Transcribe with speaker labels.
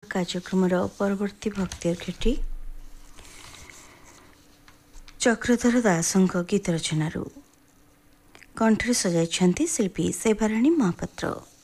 Speaker 1: କାର୍ଯ୍ୟକ୍ରମର ପରବର୍ତ୍ତୀ ଭକ୍ତି ଅର୍ଘ୍ୟଟି ଚକ୍ରଧର ଦାସଙ୍କ ଗୀତ ରଚନାରୁ କଣ୍ଠରେ ସଜାଇଛନ୍ତି ଶିଳ୍ପୀ ସେବାରାଣୀ ମହାପାତ୍ର।